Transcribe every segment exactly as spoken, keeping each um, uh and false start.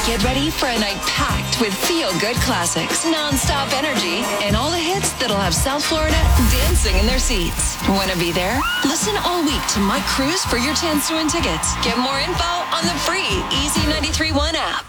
Get ready for a night packed with feel-good classics, non-stop energy, and all the hits that'll have South Florida dancing in their seats. Want to be there? Listen all week to Mike Cruz for your chance to win tickets. Get more info on the free Easy ninety-three point one app.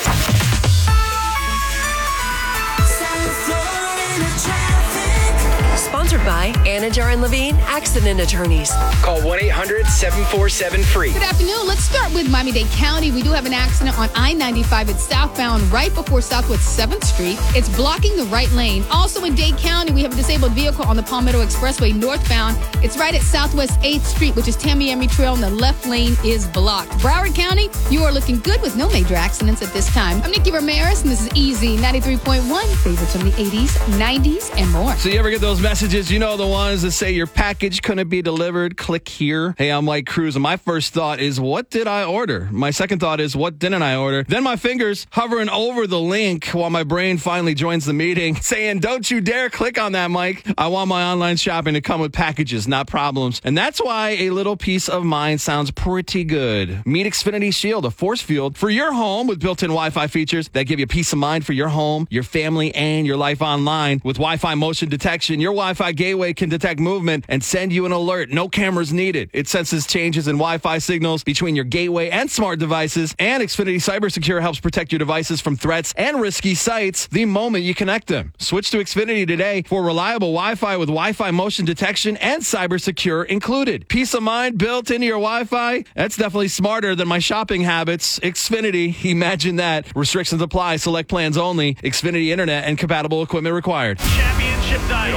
Sponsored by Anajar and Levine Accident Attorneys. Call one eight hundred seven four seven free. Good afternoon. Let's start with Miami-Dade County. We do have an accident on I ninety-five. It's southbound right before Southwest seventh Street. It's blocking the right lane. Also in Dade County, we have a disabled vehicle on the Palmetto Expressway northbound. It's right at Southwest eighth Street, which is Tamiami Trail, and the left lane is blocked. Broward County, you are looking good with no major accidents at this time. I'm Nikki Ramirez, and this is Easy ninety-three point one. Favorites from the eighties, nineties, and more. So you ever get those messages? You know, the ones that say your package couldn't be delivered. Click here. Hey, I'm Mike Cruz, and my first thought is, what did I order? My second thought is, what didn't I order? Then my fingers hovering over the link while my brain finally joins the meeting, saying, don't you dare click on that, Mike. I want my online shopping to come with packages, not problems. And that's why a little peace of mind sounds pretty good. Meet Xfinity Shield, a force field for your home with built-in Wi-Fi features that give you peace of mind for your home, your family, and your life online. With Wi-Fi motion detection, your Wi-Fi gateway can detect movement and send you an alert. No cameras needed. It senses changes in Wi-Fi signals between your gateway and smart devices. And Xfinity CyberSecure helps protect your devices from threats and risky sites the moment you connect them. Switch to Xfinity today for reliable Wi-Fi with Wi-Fi motion detection and CyberSecure included. Peace of mind built into your Wi-Fi? That's definitely smarter than my shopping habits. Xfinity, imagine that. Restrictions apply. Select plans only. Xfinity Internet and compatible equipment required. Championship night.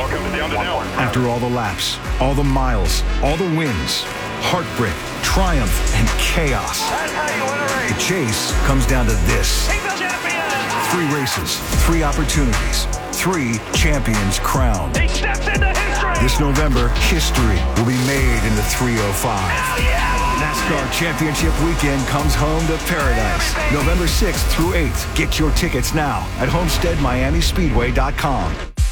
After all the laps, all the miles, all the wins, heartbreak, triumph, and chaos, the chase comes down to this. Three races, three opportunities, three champions crowned. He steps into history. This November, history will be made in the three oh five. Yeah. NASCAR Championship Weekend comes home to paradise. November sixth through eighth. Get your tickets now at homestead miami speedway dot com.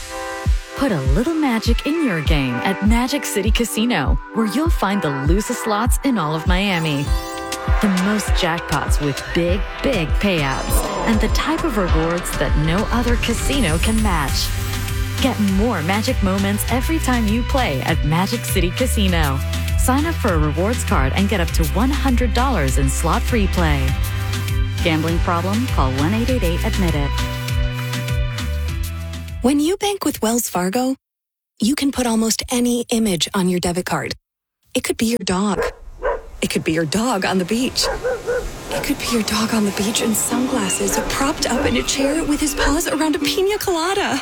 Put a little magic in your game at Magic City Casino, where you'll find the loosest slots in all of Miami. The most jackpots with big, big payouts, and the type of rewards that no other casino can match. Get more magic moments every time you play at Magic City Casino. Sign up for a rewards card and get up to one hundred dollars in slot-free play. Gambling problem? Call one eight eight eight admit it. When you bank with Wells Fargo, you can put almost any image on your debit card. It could be your dog. It could be your dog on the beach. It could be your dog on the beach in sunglasses, propped up in a chair with his paws around a pina colada.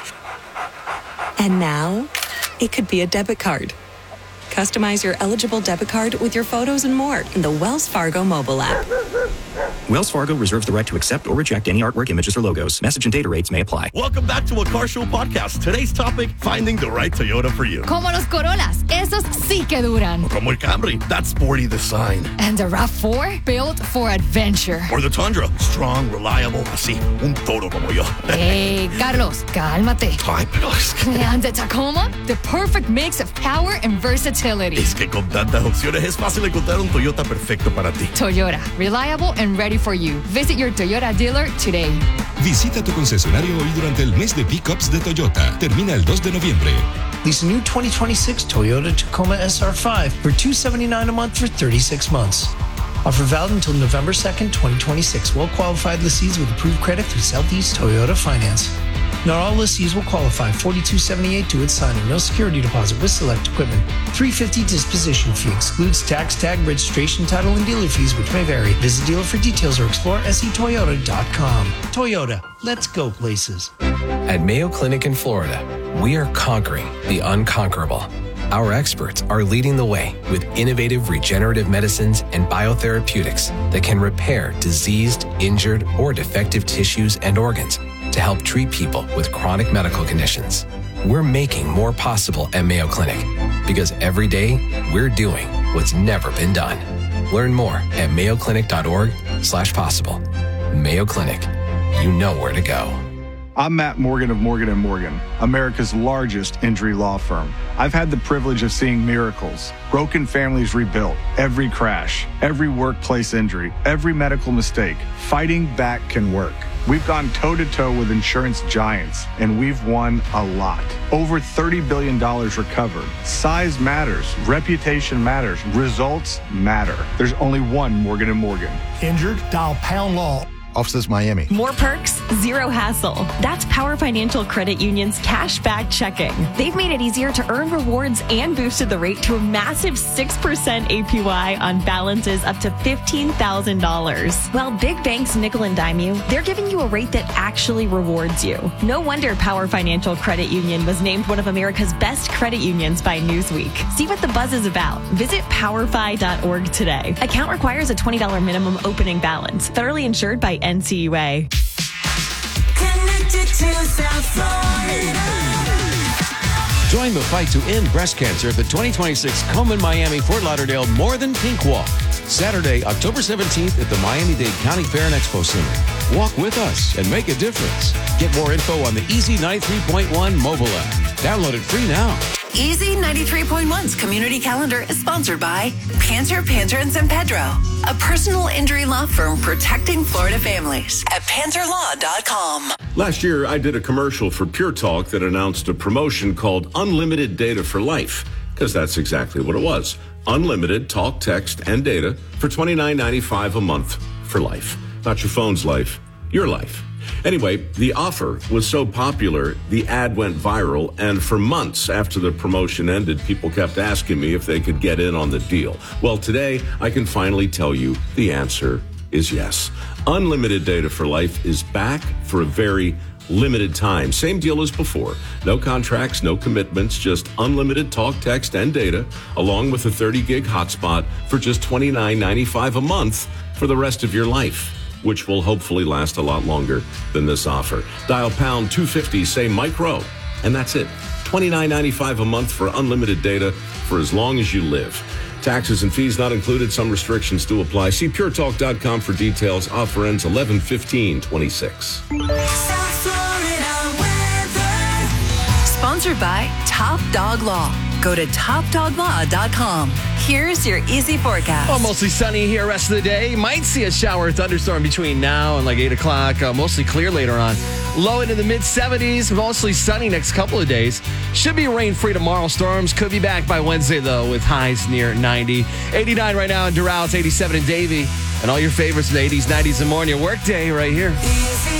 And now, it could be a debit card. Customize your eligible debit card with your photos and more in the Wells Fargo mobile app. Wells Fargo reserves the right to accept or reject any artwork, images, or logos. Message and data rates may apply. Welcome back to a Car Show podcast. Today's topic, finding the right Toyota for you. Como los Corollas, esos sí que duran. Como el Camry, that sporty design. And the RAV four, built for adventure. Or the Tundra, strong, reliable, así, un toro como yo. Hey, Carlos, cálmate. Ay, pero es que... And the Tacoma, the perfect mix of power and versatility. Es que con tantas opciones es fácil encontrar un Toyota perfecto para ti. Toyota, reliable and ready for you. Visit your Toyota dealer today. Visita tu concesionario hoy durante el mes de pickups de Toyota. Termina el dos de noviembre. Lease a new twenty twenty-six Toyota Tacoma S R five for two hundred seventy-nine dollars a month for thirty-six months. Offer valid until November second, twenty twenty-six. Well-qualified lessees with approved credit through Southeast Toyota Finance. Not all lessees will qualify. forty-two seventy-eight due at signing. No security deposit with select equipment. three hundred fifty dollars disposition fee. Excludes tax, tag, registration, title, and dealer fees, which may vary. Visit dealer for details or explore S E Toyota dot com. Toyota, let's go places. At Mayo Clinic in Florida, we are conquering the unconquerable. Our experts are leading the way with innovative regenerative medicines and biotherapeutics that can repair diseased, injured, or defective tissues and organs to help treat people with chronic medical conditions. We're making more possible at Mayo Clinic because every day we're doing what's never been done. Learn more at mayoclinic.org slash possible. Mayo Clinic, you know where to go. I'm Matt Morgan of Morgan and Morgan, America's largest injury law firm. I've had the privilege of seeing miracles, broken families rebuilt, every crash, every workplace injury, every medical mistake. Fighting back can work. We've gone toe-to-toe with insurance giants, and we've won a lot. Over thirty billion dollars recovered. Size matters. Reputation matters. Results matter. There's only one Morgan and Morgan. Injured? Dial Pound Law. Offices Miami. More perks, zero hassle. That's Power Financial Credit Union's cashback checking. They've made it easier to earn rewards and boosted the rate to a massive six percent A P Y on balances up to fifteen thousand dollars. While big banks nickel and dime you, they're giving you a rate that actually rewards you. No wonder Power Financial Credit Union was named one of America's best credit unions by Newsweek. See what the buzz is about. Visit power fi dot org today. Account requires a twenty dollars minimum opening balance. Federally insured by N C U A. Connected to South Florida. Join the fight to end breast cancer at the twenty twenty-six Komen Miami Fort Lauderdale More Than Pink Walk. Saturday, October seventeenth at the Miami-Dade County Fair and Expo Center. Walk with us and make a difference. Get more info on the Easy ninety-three point one mobile app. Download it free now. Easy ninety-three point one's community calendar is sponsored by Panter, Panter and San Pedro, a personal injury law firm protecting Florida families at panter law dot com. Last year, I did a commercial for Pure Talk that announced a promotion called Unlimited Data for Life, because that's exactly what it was. Unlimited talk, text, and data for twenty-nine ninety-five a month for life. Not your phone's life, your life. Anyway, the offer was so popular, the ad went viral, and for months after the promotion ended, people kept asking me if they could get in on the deal. Well, today, I can finally tell you the answer is yes. Unlimited Data for Life is back for a very limited time. Same deal as before. No contracts, no commitments, just unlimited talk, text, and data, along with a thirty gig hotspot for just twenty-nine ninety-five a month for the rest of your life, which will hopefully last a lot longer than this offer. Dial pound two fifty, say micro, and that's it. twenty-nine ninety-five a month for unlimited data for as long as you live. Taxes and fees not included. Some restrictions do apply. See pure talk dot com for details. Offer ends eleven fifteen twenty-six. South Florida weather. Sponsored by Top Dog Law. Go to top dog law dot com. Here's your easy forecast. Oh, mostly sunny here rest of the day. Might see a shower or thunderstorm between now and like eight o'clock. Uh, mostly clear later on. Low into the mid seventies. Mostly sunny next couple of days. Should be rain-free tomorrow. Storms could be back by Wednesday, though, with highs near ninety. eighty-nine right now in Doral. It's eighty-seven in Davie. And all your favorites in the eighties, nineties, and more on your workday right here. Easy.